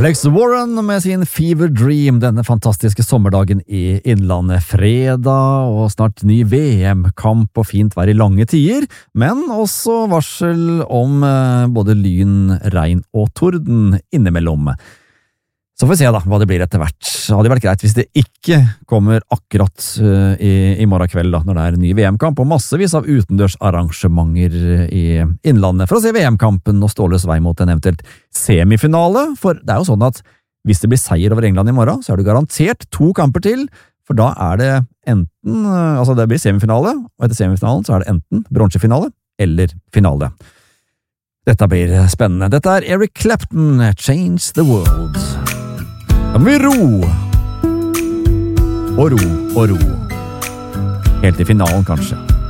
Alex Warren med sin Fever Dream denne fantastiske sommerdagen i Innlandet. Fredag og snart ny VM-kamp og fint vær i lange tider, men også varsel om både lyn, regn og torden innimellom. Så får vi se da hva det blir etter hvert. Det hadde vært greit hvis det ikke kommer akkurat i morgen kveld da, når det er ny VM-kamp og massevis av utendørsarrangementer i Innlandet for å se VM-kampen og Ståles vei mot en eventuelt semifinale, for det er jo sånn at hvis det blir seier over England i morgen, så er det garantert 2 kamper til, for da er det enten, altså det blir semifinale, og etter semifinalen så er det enten bronsefinale eller finale. Dette blir spennende. Dette er Eric Clapton, Change the World. Da må vi ro, og ro, og ro. Helt til finalen, kanskje.